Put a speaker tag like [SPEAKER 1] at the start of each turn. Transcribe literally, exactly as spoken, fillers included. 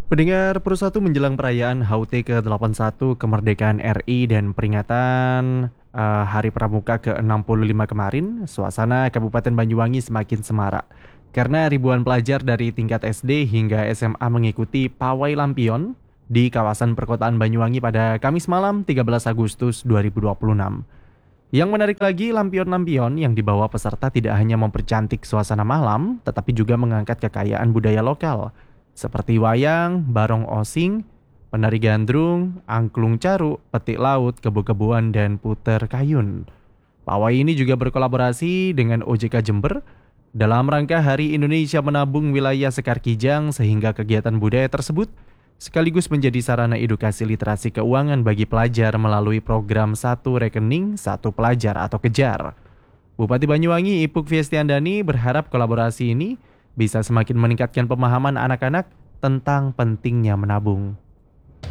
[SPEAKER 1] Pendengar Persatu menjelang perayaan H U T ke delapan puluh satu kemerdekaan R I dan peringatan eh, Hari Pramuka ke enam puluh lima kemarin, suasana Kabupaten Banyuwangi semakin semarak. Karena ribuan pelajar dari tingkat S D hingga S M A mengikuti pawai lampion di kawasan perkotaan Banyuwangi pada Kamis malam tiga belas Agustus dua ribu dua puluh enam. Yang menarik lagi, lampion-lampion yang dibawa peserta tidak hanya mempercantik suasana malam, tetapi juga mengangkat kekayaan budaya lokal, seperti wayang, barong osing, penari gandrung, angklung caruk, petik laut, kebo-keboan, dan puter kayun. Pawai ini juga berkolaborasi dengan O J K Jember dalam rangka Hari Indonesia Menabung Wilayah Sekar Kijang, sehingga kegiatan budaya tersebut sekaligus menjadi sarana edukasi literasi keuangan bagi pelajar melalui program Satu Rekening Satu Pelajar atau Kejar. Bupati Banyuwangi Ipuk Fiestiandani berharap kolaborasi ini bisa semakin meningkatkan pemahaman anak-anak tentang pentingnya menabung.